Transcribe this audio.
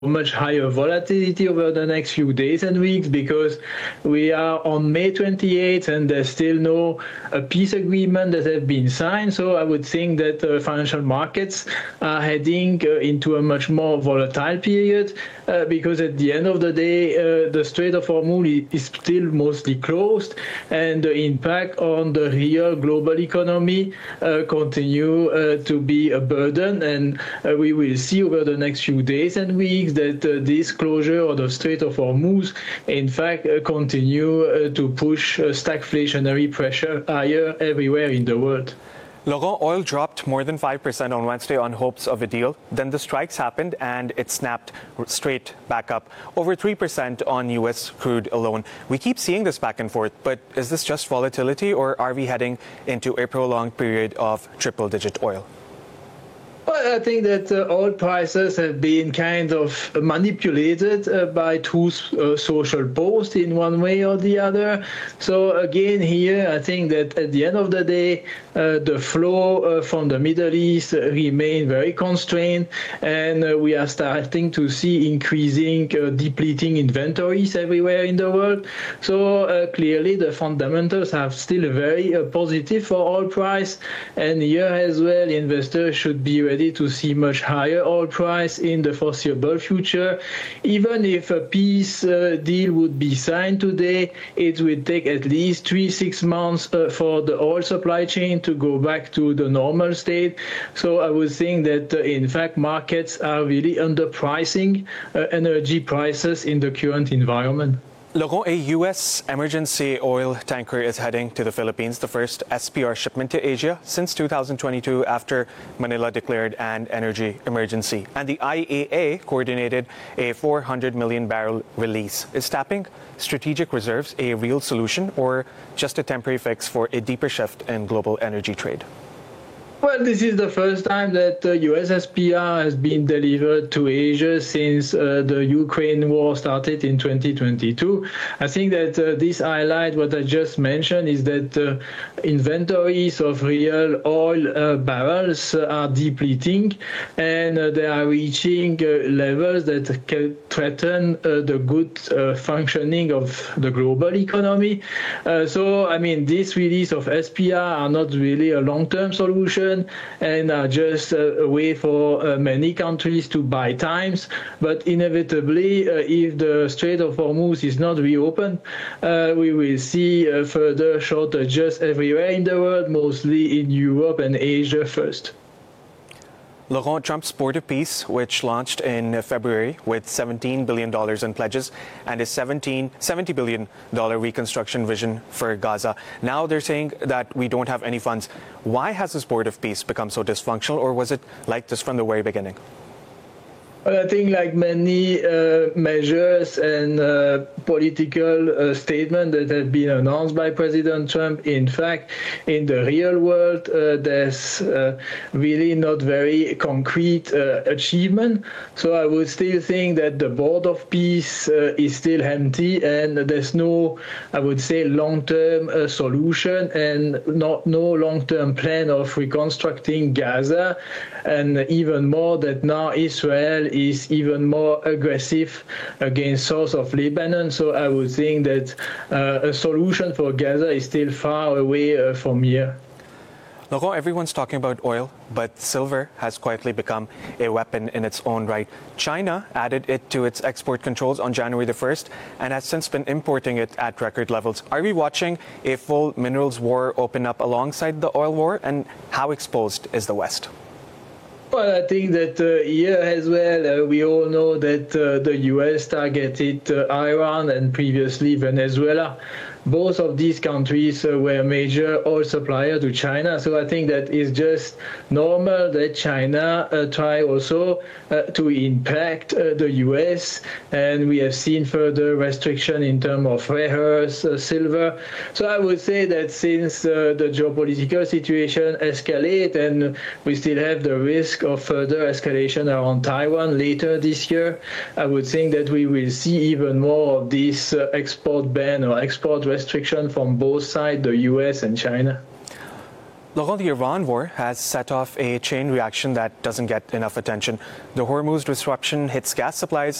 much higher volatility over the next few days and weeks, because we are on May 28th and there's still no peace agreement that has been signed. So I would think that financial markets are heading into a much more volatile period, because at the end of the day, the Strait of Hormuz is still mostly closed, and the impact on the real global economy continue to be a burden. And we will see over the next few days and weeks that this closure of the Strait of Hormuz, in fact, continue to push stagflationary pressure higher everywhere in the world. Laurent, oil dropped more than 5% on Wednesday on hopes of a deal. Then the strikes happened and it snapped straight back up. Over 3% on U.S. crude alone. We keep seeing this back and forth, but is this just volatility, or are we heading into a prolonged period of triple-digit oil? Well, I think that oil prices have been kind of manipulated by two social posts in one way or the other. So again, here, I think that at the end of the day, the flow from the Middle East remain very constrained, and we are starting to see increasing, depleting inventories everywhere in the world. So clearly, the fundamentals are still very positive for oil price, and here as well, investors should be ready to see much higher oil price in the foreseeable future. Even if a peace deal would be signed today, it will take at least 3-6 months for the oil supply chain to go back to the normal state. So I would think that, in fact, markets are really underpricing energy prices in the current environment. Laurent, a U.S. emergency oil tanker is heading to the Philippines, the first SPR shipment to Asia since 2022 after Manila declared an energy emergency. And the IEA coordinated a 400 million barrel release. Is tapping strategic reserves a real solution, or just a temporary fix for a deeper shift in global energy trade? Well, this is the first time that US SPR has been delivered to Asia since the Ukraine war started in 2022. I think that this highlight what I just mentioned is that inventories of real oil barrels are depleting, and they are reaching levels that can threaten the good functioning of the global economy. So, I mean, this release of SPR are not really a long-term solution, and are just a way for many countries to buy times. But inevitably, if the Strait of Hormuz is not reopened, we will see further shortages everywhere in the world, mostly in Europe and Asia first. Laurent, Trump's Board of Peace, which launched in February with $17 billion in pledges and a $70 billion reconstruction vision for Gaza. Now they're saying that we don't have any funds. Why has this Board of Peace become so dysfunctional, or was it like this from the very beginning? Well, I think like many measures and political statements that have been announced by President Trump, in fact, in the real world, there's really not very concrete achievement. So I would still think that the Board of Peace is still empty, and there's no, I would say, long-term solution, and no long-term plan of reconstructing Gaza, and even more that now Israel is even more aggressive against south of Lebanon. So I would think that a solution for Gaza is still far away from here. Laurent, everyone's talking about oil, but silver has quietly become a weapon in its own right. China added it to its export controls on January the 1st and has since been importing it at record levels. Are we watching a full minerals war open up alongside the oil war, and how exposed is the West? Well, I think that here as well, we all know that the U.S. targeted Iran and previously Venezuela. Both of these countries were major oil suppliers to China. So I think that is just normal that China try also to impact the U.S. And we have seen further restriction in terms of rare earths, silver. So I would say that since the geopolitical situation escalate, and we still have the risk of further escalation around Taiwan later this year, I would think that we will see even more of this export ban or export restriction from both sides, the US and China. Laurent, the Iran war has set off a chain reaction that doesn't get enough attention. The Hormuz disruption hits gas supplies